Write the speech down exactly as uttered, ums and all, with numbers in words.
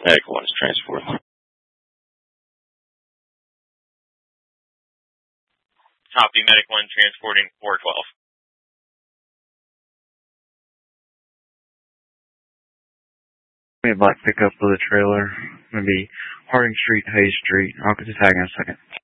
Medic one is transport. Copy, Medic one transporting four twelve. We have black pickup with a trailer. Maybe Harding Street, Hayes Street. I'll just hang in a second.